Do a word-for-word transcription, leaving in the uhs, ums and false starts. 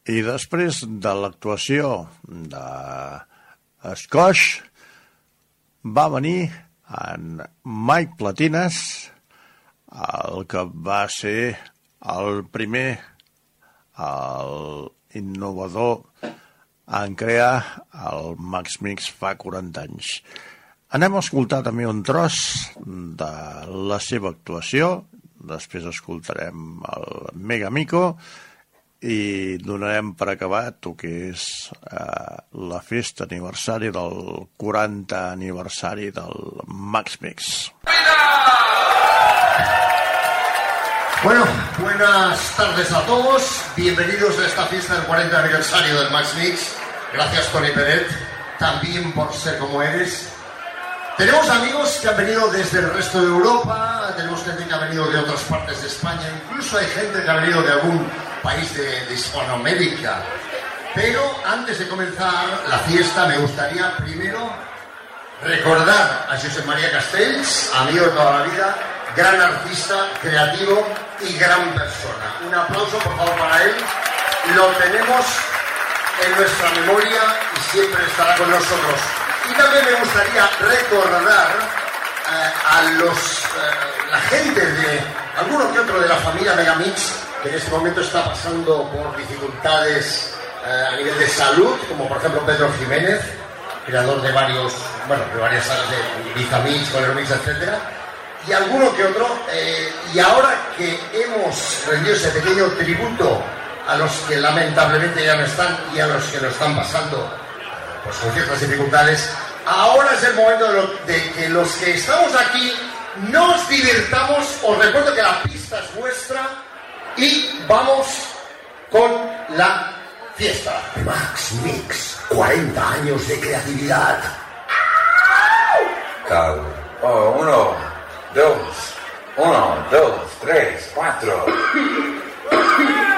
I després de l'actuació de Squash va venir en Mike Platines, el que va ser el primer, el innovador en crear el Max Mix fa quaranta anys. Anem a escoltar també un tros de la seva actuació, després escoltarem el Mega Mico i donarem per acabat el que és eh, la festa aniversari del quaranta aniversari del Max Mix. Bueno, buenas tardes a todos, bienvenidos a esta fiesta del cuarenta aniversario del Max Mix. Gracias, Tony Peret, también por ser como eres. Tenemos amigos que han venido desde el resto de Europa, tenemos gente que ha venido de otras partes de España, incluso hay gente que ha venido de algún país de, de Hispanoamérica. Pero antes de comenzar la fiesta me gustaría primero recordar a Josep María Castells, amigo de toda la vida, gran artista, creativo y gran persona. Un aplauso por favor para él. Lo tenemos en nuestra memoria y siempre estará con nosotros. Y también me gustaría recordar eh, a los eh, la gente de alguno que otro de la familia Megamix que en este momento está pasando por dificultades eh, a nivel de salud, como por ejemplo Pedro Jiménez, creador de varios, bueno, de varias salas de Bizamix, Coleromix, etcétera, y alguno que otro. Eh, y ahora que hemos rendido ese pequeño tributo a los que lamentablemente ya no están y a los que lo están pasando pues con ciertas dificultades, ahora es el momento de, lo, de que los que estamos aquí nos divirtamos. Os recuerdo que la pista es vuestra y vamos con la fiesta. Max Mix, cuarenta años de creatividad. Cal. Oh, uno, dos, uno, dos, tres, cuatro.